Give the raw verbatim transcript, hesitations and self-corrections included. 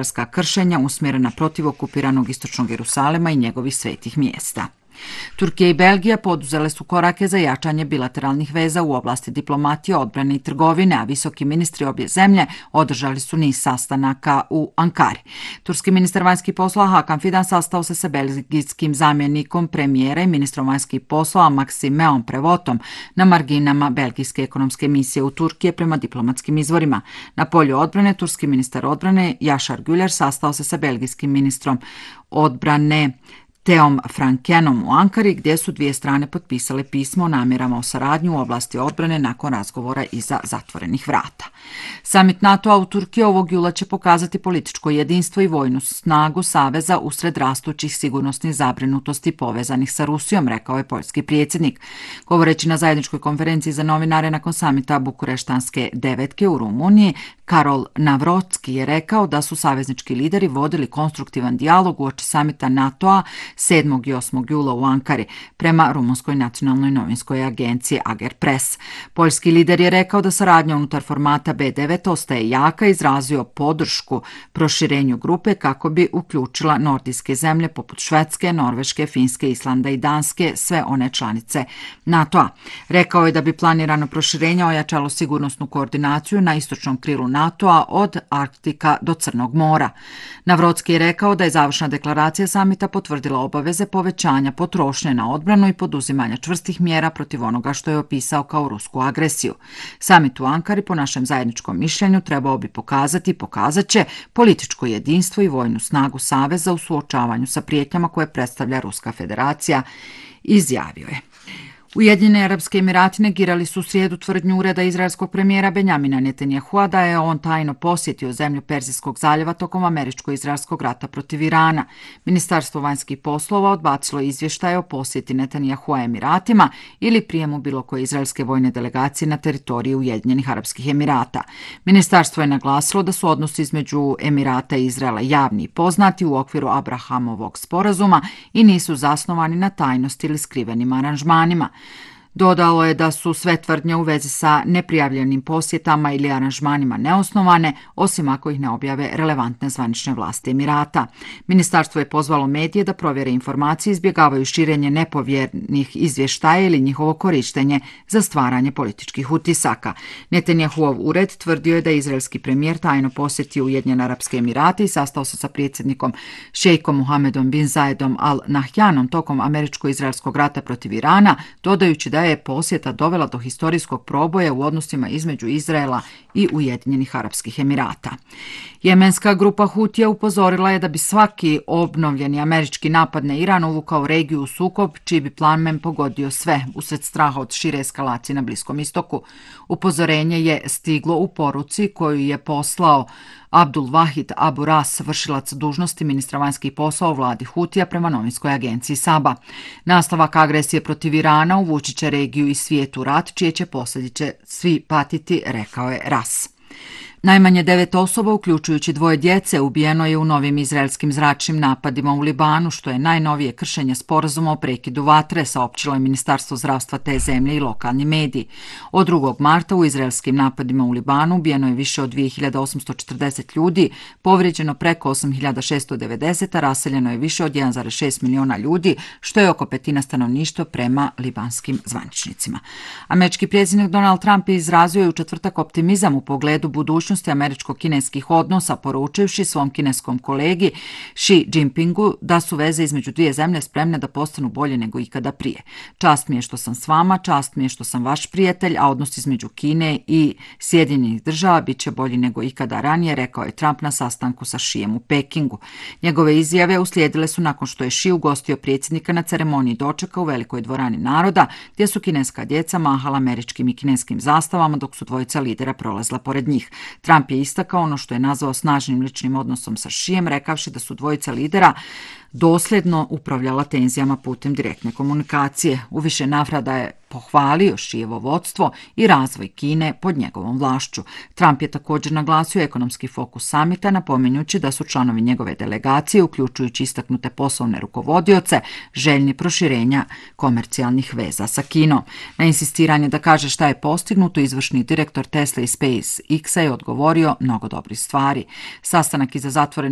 izraelska kršenja usmjerena protiv okupiranog istočnog Jerusalema i njegovih svetih mjesta. Turkija i Belgija poduzele su korake za jačanje bilateralnih veza u oblasti diplomatije, odbrane i trgovine, a visoki ministri obje zemlje održali su niz sastanaka u Ankari. Turski ministar vanjskih poslova Hakan Fidan sastao se sa belgijskim zamjenikom premijera i ministrom vanjskih poslova Maksimeom Prevotom na marginama belgijske ekonomske misije u Turkije prema diplomatskim izvorima. Na polju odbrane, turski ministar odbrane Yaşar Güler sastao se sa belgijskim ministrom odbrane Teom Frankenom u Ankari, gdje su dvije strane potpisale pismo o namjerama o saradnji u oblasti odbrane nakon razgovora iza zatvorenih vrata. Samit NATO-a u Turkiji ovog jula će pokazati političko jedinstvo i vojnu snagu saveza usred rastućih sigurnosnih zabrinutosti povezanih sa Rusijom, rekao je poljski predsjednik. Govoreći na zajedničkoj konferenciji za novinare nakon samita Bukureštanske devetke u Rumuniji, Karol Navrocki je rekao da su saveznički lideri vodili konstruktivan dijalog uoči samita NATO-a sedmog i osmog jula u Ankari, prema rumunskoj nacionalnoj novinskoj agenciji Agerpress. Poljski lider je rekao da saradnja unutar formata be devet ostaje jaka i izrazio podršku proširenju grupe kako bi uključila nordijske zemlje poput Švedske, Norveške, Finske, Islanda i Danske, sve one članice NATO-a. Rekao je da bi planirano proširenje ojačalo sigurnosnu koordinaciju na istočnom krilu NATO-a od Arktika do Crnog mora. Navrocki je rekao da je završna deklaracija samita potvrdila obaveze povećanja potrošnje na odbranu i poduzimanja čvrstih mjera protiv onoga što je opisao kao rusku agresiju. Samit u Ankari, po našem zajedničkom mišljenju, trebao bi pokazati i pokazat će političko jedinstvo i vojnu snagu saveza u suočavanju sa prijetnjama koje predstavlja Ruska federacija, izjavio je. Ujedinjeni Arapski Emirati negirali su u srijedu tvrdnju ureda izraelskog premijera Benjamina Netanjahua da je on tajno posjetio zemlju Perzijskog zaljeva tokom američko-izraelskog rata protiv Irana. Ministarstvo vanjskih poslova odbacilo izvještaje o posjeti Netanjahua Emiratima ili prijemu bilo koje izraelske vojne delegacije na teritoriju Ujedinjenih Arapskih Emirata. Ministarstvo je naglasilo da su odnosi između Emirata i Izraela javni i poznati u okviru Abrahamovog sporazuma i nisu zasnovani na tajnosti ili skrivenim aranžmanima. Dodalo je da su sve tvrdnje u vezi sa neprijavljenim posjetama ili aranžmanima neosnovane, osim ako ih ne objave relevantne zvanične vlasti Emirata. Ministarstvo je pozvalo medije da provjere informacije, izbjegavaju širenje nepovjernih izvještaja ili njihovo korištenje za stvaranje političkih utisaka. Netanjahuov ured tvrdio je da je izraelski premijer tajno posjetio Ujedinjene Arapske Emirate i sastao se sa predsjednikom šejkom Mohamedom bin Zayedom Al Nahjanom tokom američko-izraelskog rata protiv Irana, dodajući da je posjeta dovela do historijskog proboja u odnosima između Izraela i Ujedinjenih Arapskih Emirata. Jemenska grupa Hutija upozorila je da bi svaki obnovljeni američki napad na Iran uvukao regiju u sukob, čiji bi plamen pogodio sve, usred straha od šire eskalacije na Bliskom istoku. Upozorenje je stiglo u poruci koju je poslao Abdul Wahid Abu Ras, vršilac dužnosti ministra vanjskih poslova u vladi Hutija, prema novinskoj agenciji Saba. Nastavak agresije protiv Irana uvući će regiju i svijet u rat, čije će posljedice svi patiti, rekao je Ras. Najmanje devet osoba, uključujući dvoje djece, ubijeno je u novim izraelskim zračnim napadima u Libanu, što je najnovije kršenje sporazuma o prekidu vatre, saopćilo je Ministarstvo zdravstva te zemlje i lokalni mediji. Od drugog marta u izraelskim napadima u Libanu ubijeno je više od dvije hiljade osamsto četrdeset ljudi, povrijeđeno preko osam hiljada šessto devedeset, a raseljeno je više od jedan zarez šest miliona ljudi, što je oko petina stanovništva prema libanskim zvaničnicima. Američki predsjednik Donald Trump je izrazio u četvrtak optimizam u pogledu budućnosti američko-kineskih odnosa, poručivši svom kineskom kolegi Xi Jinpingu da su veze između dvije zemlje spremne da postanu bolje nego ikada prije. Čast mi je što sam s vama, čast mi je što sam vaš prijatelj, a odnos između Kine i Sjedinjenih država bit će bolji nego ikada ranije, rekao je Trump na sastanku sa Xijem u Pekingu. Njegove izjave uslijedile su nakon što je Xi ugostio predsjednika na ceremoniji dočeka u Velikoj dvorani naroda, gdje su kineska djeca mahala američkim i kineskim zastavama dok su dvojica lidera prolazila pored njih. Trump je istakao ono što je nazvao snažnim ličnim odnosom sa Xijem, rekavši da su dvojica lidera dosljedno upravljala tenzijama putem direktne komunikacije. U više navrata je pohvalio Xijevo vodstvo i razvoj Kine pod njegovom vlašću. Trump je također naglasio ekonomski fokus samita, napominjući da su članovi njegove delegacije, uključujući istaknute poslovne rukovodioce, željni proširenja komercijalnih veza sa Kinom. Na insistiranje da kaže šta je postignuto, izvršni direktor Tesla i SpaceX-a je odgovorio mnogo dobrih stvari. Sastanak iza zatvorenih